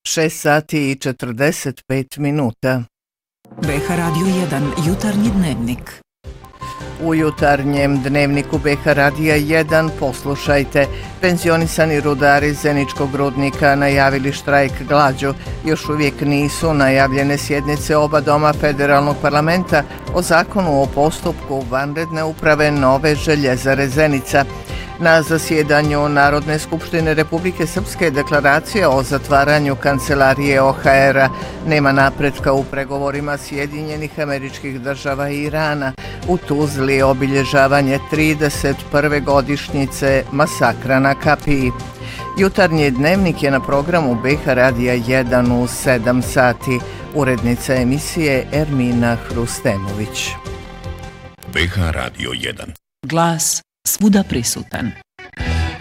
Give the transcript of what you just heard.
6 sati i 45 minuta. BH Radio 1, jutarnji dnevnik. U jutarnjem dnevniku BH Radija 1 poslušajte. Penzionisani rudari Zeničkog rudnika najavili štrajk glađu. Još uvijek nisu najavljene sjednice oba doma federalnog parlamenta o zakonu o postupku vanredne uprave nove željezare Zenica. Na zasjedanju Narodne skupštine Republike Srpske deklaracije o zatvaranju kancelarije OHR-a nema napretka u pregovorima Sjedinjenih Američkih Država i Irana. U Tuzli obilježavanje 31. godišnjice masakra na Kapiji. Jutarnji dnevnik je na programu BH Radija 1 u 7 sati. Urednica emisije Ermina Hrustemović. BH Radio 1. Glas svuda prisutan.